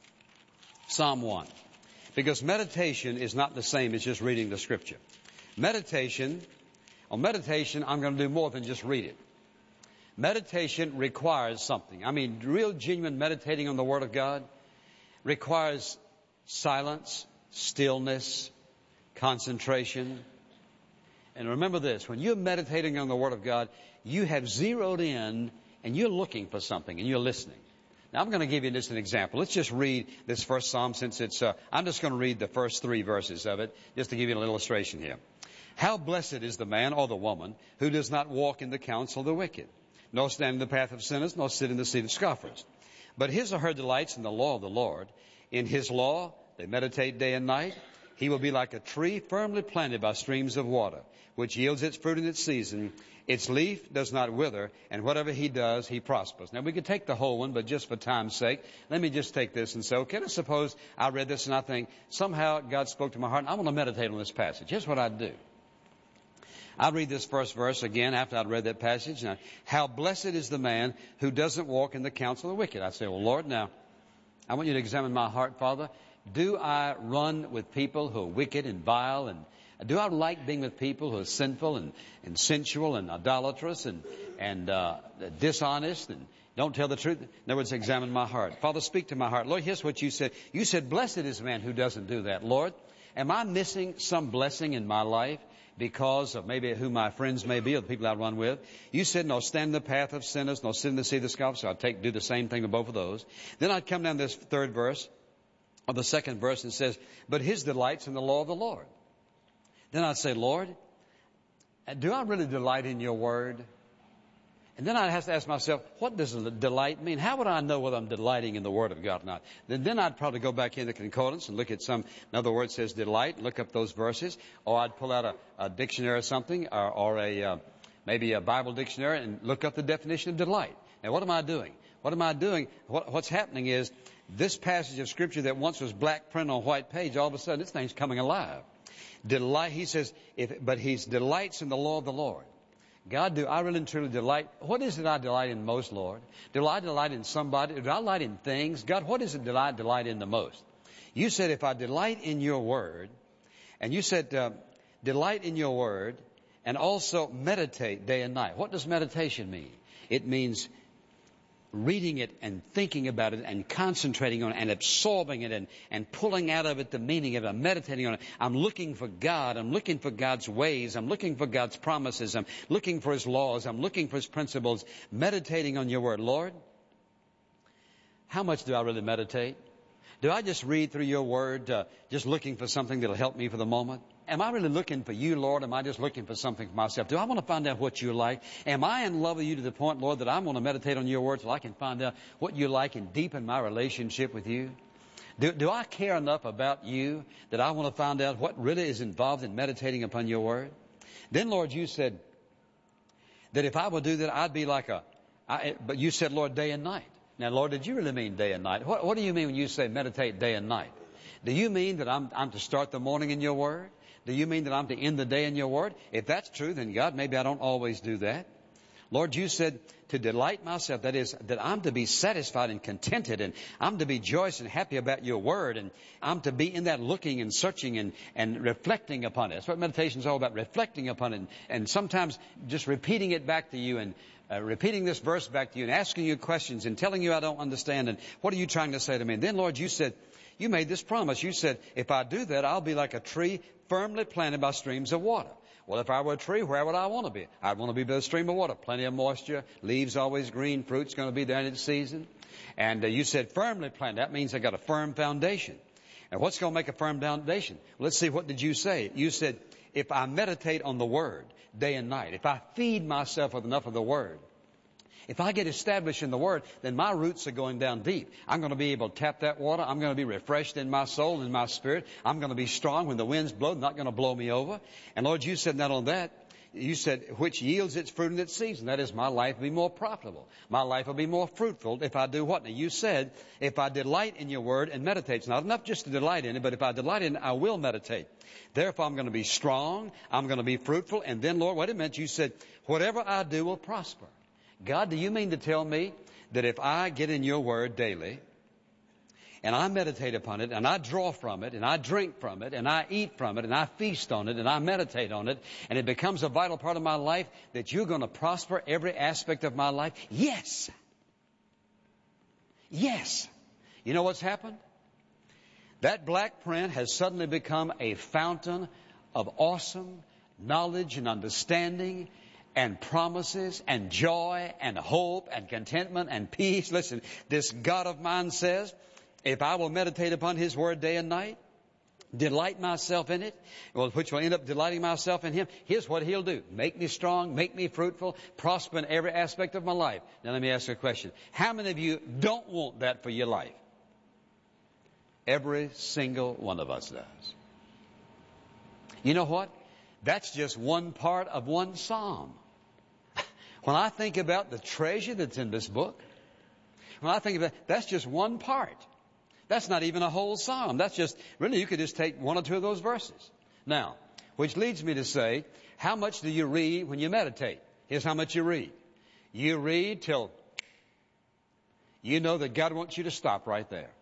Psalm 1. Because meditation is not the same as just reading the Scripture. Meditation, I'm going to do more than just read it. Meditation requires something. I mean, real genuine meditating on the Word of God requires silence, stillness, concentration. And remember this, when you're meditating on the Word of God, you have zeroed in and you're looking for something and you're listening. Now, I'm going to give you just an example. Let's just read this first Psalm since I'm just going to read the first 3 verses of it just to give you an illustration here. How blessed is the man or the woman who does not walk in the counsel of the wicked, nor stand in the path of sinners, nor sit in the seat of scoffers. But his or her delights in the law of the Lord. In his law they meditate day and night. He will be like a tree firmly planted by streams of water, which yields its fruit in its season. Its leaf does not wither, and whatever he does, he prospers. Now, we could take the whole one, but just for time's sake, let me just take this and say, okay, let's suppose I read this and I think, somehow God spoke to my heart, and I want to meditate on this passage. Here's what I'd do. I'd read this first verse again after I'd read that passage. Now, how blessed is the man who doesn't walk in the counsel of the wicked. I'd say, well, Lord, now, I want you to examine my heart, Father. Do I run with people who are wicked and vile, and do I like being with people who are sinful and sensual and idolatrous and dishonest and don't tell the truth? In other words, examine my heart. Father, speak to my heart. Lord, here's what you said. You said, blessed is the man who doesn't do that. Lord, am I missing some blessing in my life because of maybe who my friends may be or the people I run with? You said, no, stand in the path of sinners, no, sit in the seat of the scoffers. So I'd do the same thing with both of those. Then I'd come down to this third verse, or the second verse, and it says, but his delight's in the law of the Lord. Then I'd say, Lord, do I really delight in your word? And then I'd have to ask myself, what does delight mean? How would I know whether I'm delighting in the word of God or not? Then I'd probably go back in the concordance and look at another word says delight, look up those verses, or I'd pull out a dictionary or something, or maybe a Bible dictionary and look up the definition of delight. Now, what am I doing? What's happening is this passage of Scripture that once was black print on white page, all of a sudden this thing's coming alive. Delight, he says, but he delights in the law of the Lord. God, do I really and truly delight? What is it I delight in most, Lord? Do I delight in somebody? Do I delight in things? God, what is it that I delight in the most? You said, if I delight in your word, and you said, delight in your word, and also meditate day and night. What does meditation mean? It means reading it and thinking about it and concentrating on it and absorbing it and pulling out of it the meaning of it, meditating on it. I'm looking for God. I'm looking for God's ways. I'm looking for God's promises. I'm looking for His laws. I'm looking for His principles. Meditating on your word. Lord, how much do I really meditate? Do I just read through your word, just looking for something that'll help me for the moment? Am I really looking for you, Lord? Am I just looking for something for myself? Do I want to find out what you like? Am I in love with you to the point, Lord, that I want to meditate on your word so I can find out what you like and deepen my relationship with you? Do I care enough about you that I want to find out what really is involved in meditating upon your word? Then, Lord, you said that if I would do that, I'd be like but you said, Lord, day and night. Now, Lord, did you really mean day and night? What do you mean when you say meditate day and night? Do you mean that I'm to start the morning in your word? Do you mean that I'm to end the day in your word? If that's true, then God, maybe I don't always do that. Lord, you said to delight myself, that is, that I'm to be satisfied and contented, and I'm to be joyous and happy about your word, and I'm to be in that looking and searching and reflecting upon it. That's what meditation is all about, reflecting upon it, and sometimes just repeating it back to you, and repeating this verse back to you, and asking you questions, and telling you I don't understand, and what are you trying to say to me? And then, Lord, you said, you made this promise. You said, if I do that, I'll be like a tree firmly planted by streams of water. Well, if I were a tree, where would I want to be? I'd want to be by a stream of water. Plenty of moisture, leaves always green, fruit's going to be there in its season. And you said firmly planted. That means I got a firm foundation. And what's going to make a firm foundation? Let's see, what did you say? You said, if I meditate on the Word day and night, if I feed myself with enough of the Word, if I get established in the Word, then my roots are going down deep. I'm going to be able to tap that water. I'm going to be refreshed in my soul and my spirit. I'm going to be strong when the winds blow, not going to blow me over. And Lord, you said not only that, you said, which yields its fruit in its season. That is, my life will be more profitable. My life will be more fruitful if I do what? Now, you said, if I delight in your word and meditate. It's not enough just to delight in it, but if I delight in it, I will meditate. Therefore, I'm going to be strong. I'm going to be fruitful. And then, Lord, wait a minute, you said, whatever I do will prosper. God, do you mean to tell me that if I get in your word daily, and I meditate upon it, and I draw from it, and I drink from it, and I eat from it, and I feast on it, and I meditate on it, and it becomes a vital part of my life, that you're going to prosper every aspect of my life? Yes. Yes. You know what's happened? That black print has suddenly become a fountain of awesome knowledge and understanding and promises and joy and hope and contentment and peace. Listen, this God of mine says, if I will meditate upon His Word day and night, delight myself in it, well, which will end up delighting myself in Him, here's what He'll do. Make me strong, make me fruitful, prosper in every aspect of my life. Now let me ask you a question. How many of you don't want that for your life? Every single one of us does. You know what? That's just one part of one psalm. When I think about the treasure that's in this book, when I think about that's just one part. That's not even a whole psalm. That's just, really, you could just take one or two of those verses. Now, which leads me to say, how much do you read when you meditate? Here's how much you read. You read till you know that God wants you to stop right there.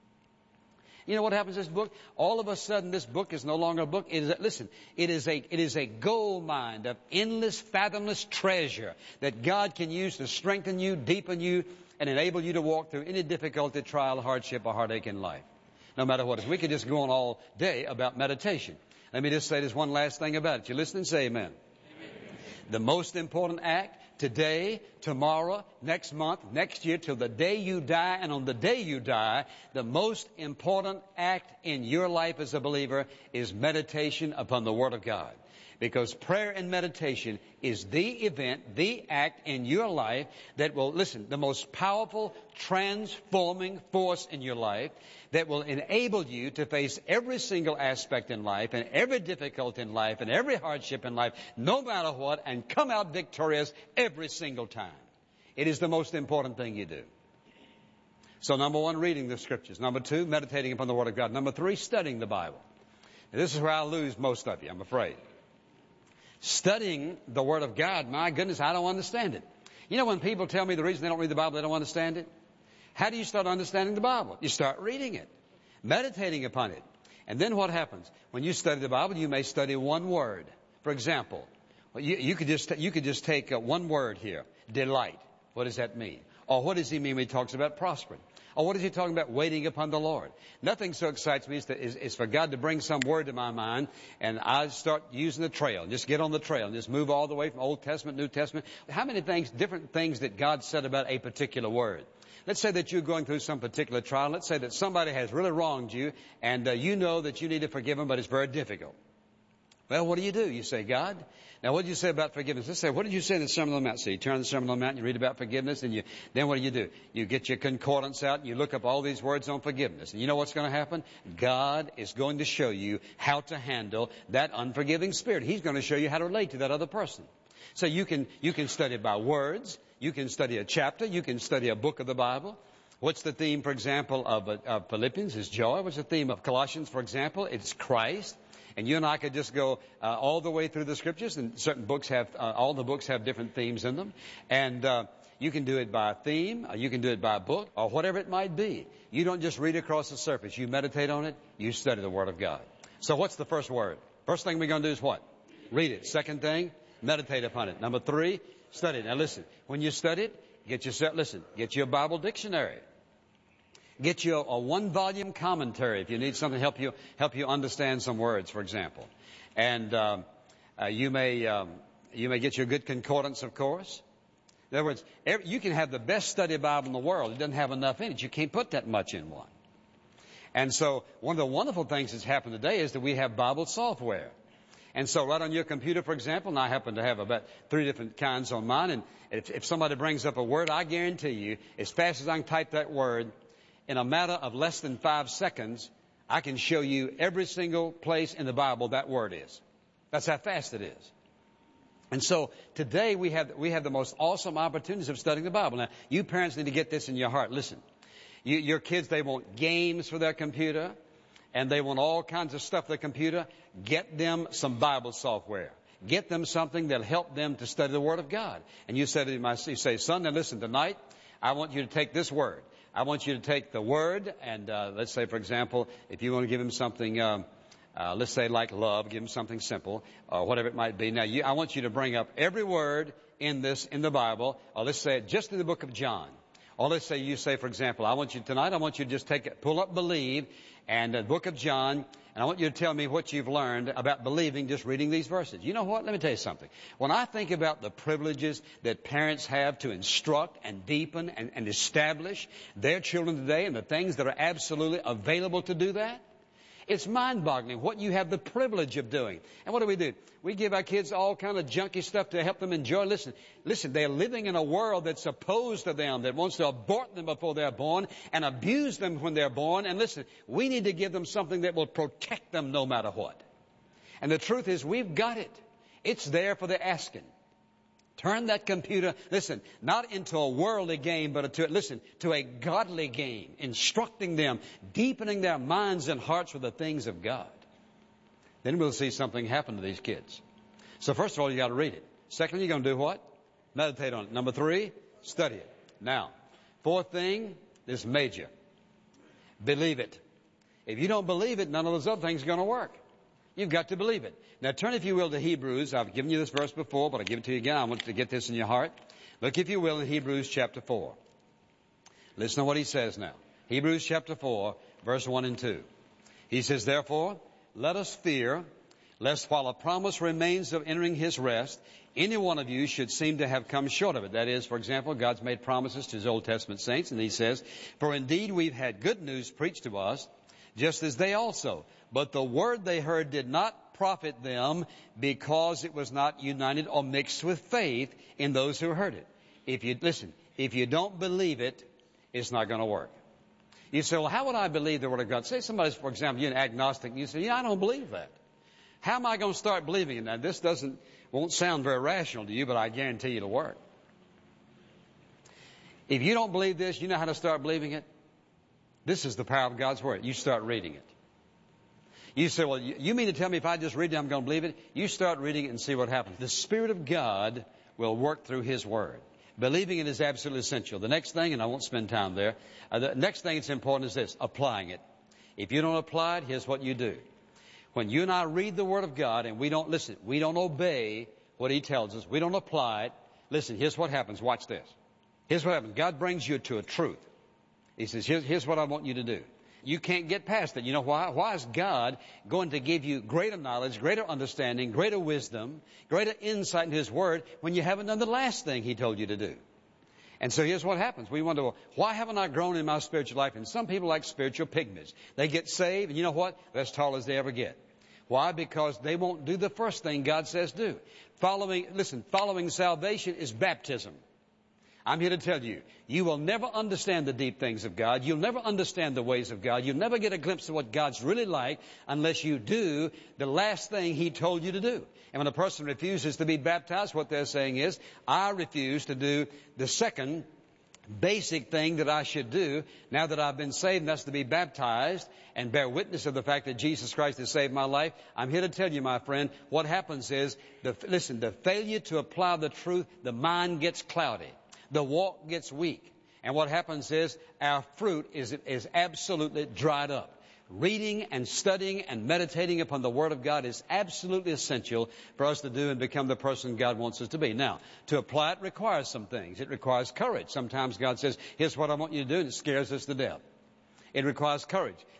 You know what happens to this book? All of a sudden, this book is no longer a book. It is a gold mine of endless, fathomless treasure that God can use to strengthen you, deepen you, and enable you to walk through any difficulty, trial, hardship, or heartache in life. No matter what it is. We could just go on all day about meditation. Let me just say this one last thing about it. You listen and say amen. Amen. The most important act today, tomorrow, next month, next year, till the day you die, and on the day you die, the most important act in your life as a believer is meditation upon the Word of God. Because prayer and meditation is the event, the act in your life that will, listen, the most powerful transforming force in your life that will enable you to face every single aspect in life and every difficulty in life and every hardship in life, no matter what, and come out victorious every single time. It is the most important thing you do. So number one, reading the Scriptures. Number two, meditating upon the Word of God. Number three, studying the Bible. Now, this is where I lose most of you, I'm afraid. Studying the Word of God, my goodness, I don't understand it. You know, when people tell me the reason they don't read the Bible, they don't understand it? How do you start understanding the Bible? You start reading it, meditating upon it. And then what happens? When you study the Bible, you may study one word. For example, you could just take one word here, delight. What does that mean? Or what does he mean when he talks about prospering? Or what is he talking about waiting upon the Lord? Nothing so excites me is for God to bring some word to my mind and I start using the trail. Just get on the trail and just move all the way from Old Testament, New Testament. How many things, different things that God said about a particular word? Let's say that you're going through some particular trial. Let's say that somebody has really wronged you and you know that you need to forgive them, but it's very difficult. Well, what do? You say, God, now what did you say about forgiveness? Let's say, what did you say in the Sermon on the Mount? So you turn to the Sermon on the Mount and you read about forgiveness and then what do? You get your concordance out and you look up all these words on forgiveness. And you know what's going to happen? God is going to show you how to handle that unforgiving spirit. He's going to show you how to relate to that other person. So you can study by words. You can study a chapter. You can study a book of the Bible. What's the theme, for example, of Philippians? Is joy. What's the theme of Colossians, for example? It's Christ. And you and I could just go all the way through the Scriptures, and certain books have, all the books have different themes in them. And you can do it by theme, or you can do it by book, or whatever it might be. You don't just read across the surface. You meditate on it. You study the Word of God. So what's the first word? First thing we're going to do is what? Read it. Second thing, meditate upon it. Number 3, study it. Now listen, when you study it, get you a Bible dictionary. Get you a 1-volume commentary if you need something to help you understand some words, for example. And you may get you a good concordance, of course. In other words, you can have the best study Bible in the world. It doesn't have enough in it. You can't put that much in one. And so one of the wonderful things that's happened today is that we have Bible software. And so right on your computer, for example, and I happen to have about 3 different kinds on mine, and if somebody brings up a word, I guarantee you, as fast as I can type that word, in a matter of less than 5 seconds, I can show you every single place in the Bible that word is. That's how fast it is. And so today we have the most awesome opportunities of studying the Bible. Now, you parents need to get this in your heart. Listen, your kids, they want games for their computer, and they want all kinds of stuff for their computer. Get them some Bible software. Get them something that'll help them to study the Word of God. And you say, son, now listen, tonight I want you to take this word. I want you to take the word, and let's say, for example, if you want to give him something, let's say like love, give him something simple, or whatever it might be. Now, I want you to bring up every word in the Bible, or let's say just in the book of John. Or let's say you say, for example, I want you to just pull up believe, and the book of John, and I want you to tell me what you've learned about believing just reading these verses. You know what? Let me tell you something. When I think about the privileges that parents have to instruct and deepen and establish their children today, and the things that are absolutely available to do that, it's mind-boggling what you have the privilege of doing. And what do? We give our kids all kind of junky stuff to help them enjoy. Listen, they're living in a world that's opposed to them, that wants to abort them before they're born and abuse them when they're born. And listen, we need to give them something that will protect them no matter what. And the truth is, we've got it. It's there for the asking. Turn that computer, listen, not into a worldly game, but to a godly game, instructing them, deepening their minds and hearts with the things of God. Then we'll see something happen to these kids. So first of all, you got to read it. Secondly, you're going to do what? Meditate on it. Number 3, study it. Now, 4th thing is major. Believe it. If you don't believe it, none of those other things are going to work. You've got to believe it. Now turn, if you will, to Hebrews. I've given you this verse before, but I'll give it to you again. I want you to get this in your heart. Look, if you will, in Hebrews chapter 4. Listen to what he says now. Hebrews chapter 4, verse 1 and 2. He says, therefore, let us fear, lest while a promise remains of entering his rest, any one of you should seem to have come short of it. That is, for example, God's made promises to his Old Testament saints, and he says, for indeed we've had good news preached to us, just as they also. But the word they heard did not profit them, because it was not united or mixed with faith in those who heard it. If you don't believe it, it's not going to work. You say, well, how would I believe the Word of God? Say somebody's, for example, you're an agnostic, and you say, I don't believe that. How am I going to start believing it? Now, this won't sound very rational to you, but I guarantee you it'll work. If you don't believe this, you know how to start believing it? This is the power of God's Word. You start reading it. You say, well, you mean to tell me if I just read it, I'm going to believe it? You start reading it and see what happens. The Spirit of God will work through His Word. Believing it is absolutely essential. The next thing, and I won't spend time there, the next thing that's important is this, applying it. If you don't apply it, here's what you do. When you and I read the Word of God and we don't listen, we don't obey what He tells us, we don't apply it, listen, here's what happens. Watch this. Here's what happens. God brings you to a truth. He says, here's what I want you to do. You can't get past it. You know why? Why is God going to give you greater knowledge, greater understanding, greater wisdom, greater insight into His Word when you haven't done the last thing He told you to do? And so here's what happens. We wonder, well, why haven't I grown in my spiritual life? And some people like spiritual pygmies. They get saved, and you know what? They're as tall as they ever get. Why? Because they won't do the first thing God says do. Following salvation is baptism. I'm here to tell you, you will never understand the deep things of God. You'll never understand the ways of God. You'll never get a glimpse of what God's really like unless you do the last thing He told you to do. And when a person refuses to be baptized, what they're saying is, I refuse to do the second basic thing that I should do now that I've been saved, and that's to be baptized and bear witness of the fact that Jesus Christ has saved my life. I'm here to tell you, my friend, what happens is, the failure to apply the truth, the mind gets cloudy. The walk gets weak. And what happens is our fruit is absolutely dried up. Reading and studying and meditating upon the Word of God is absolutely essential for us to do and become the person God wants us to be. Now, to apply it requires some things. It requires courage. Sometimes God says, here's what I want you to do, and it scares us to death. It requires courage.